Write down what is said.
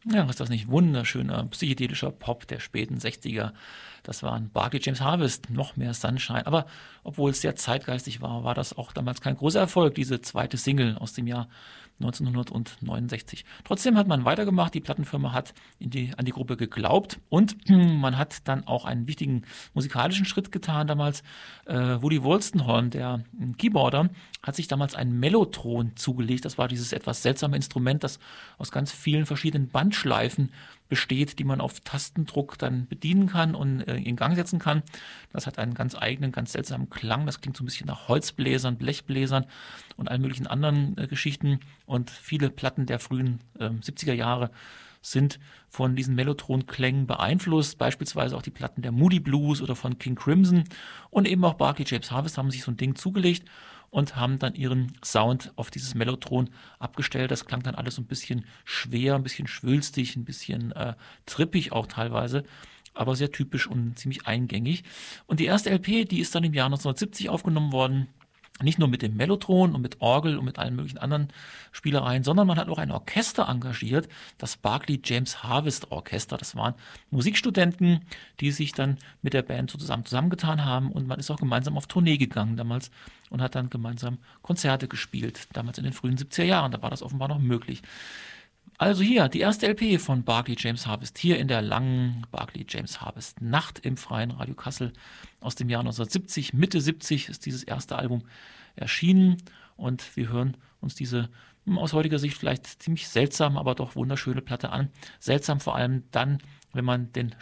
Ja, ist das nicht wunderschöner psychedelischer Pop der späten 60er? Das waren Barclay James Harvest, noch mehr Sunshine. Aber obwohl es sehr zeitgeistig war, war das auch damals kein großer Erfolg, diese zweite Single aus dem Jahr 1969. Trotzdem hat man weitergemacht, die Plattenfirma hat an die Gruppe geglaubt und man hat dann auch einen wichtigen musikalischen Schritt getan damals. Woody Wolstenholme, der Keyboarder, hat sich damals ein Mellotron zugelegt. Das war dieses etwas seltsame Instrument, das aus ganz vielen verschiedenen Bandschleifen besteht, die man auf Tastendruck dann bedienen kann und in Gang setzen kann. Das hat einen ganz eigenen, ganz seltsamen Klang. Das klingt so ein bisschen nach Holzbläsern, Blechbläsern und allen möglichen anderen Geschichten. Und viele Platten der frühen 70er Jahre sind von diesen Mellotron-Klängen beeinflusst, beispielsweise auch die Platten der Moody Blues oder von King Crimson und eben auch Barclay James Harvest haben sich so ein Ding zugelegt und haben dann ihren Sound auf dieses Mellotron abgestellt. Das klang dann alles so ein bisschen schwer, ein bisschen schwülstig, ein bisschen trippig auch teilweise, aber sehr typisch und ziemlich eingängig. Und die erste LP, die ist dann im Jahr 1970 aufgenommen worden. Nicht nur mit dem Mellotron und mit Orgel und mit allen möglichen anderen Spielereien, sondern man hat auch ein Orchester engagiert, das Barclay James Harvest Orchester. Das waren Musikstudenten, die sich dann mit der Band so zusammengetan haben und man ist auch gemeinsam auf Tournee gegangen damals und hat dann gemeinsam Konzerte gespielt, damals in den frühen 70er Jahren. Da war das offenbar noch möglich. Also hier, die erste LP von Barclay James Harvest, hier in der langen Barclay James Harvest Nacht im Freien Radio Kassel aus dem Jahr 1970. Mitte 70 ist dieses erste Album erschienen und wir hören uns diese aus heutiger Sicht vielleicht ziemlich seltsam, aber doch wunderschöne Platte an. Seltsam vor allem dann, wenn man den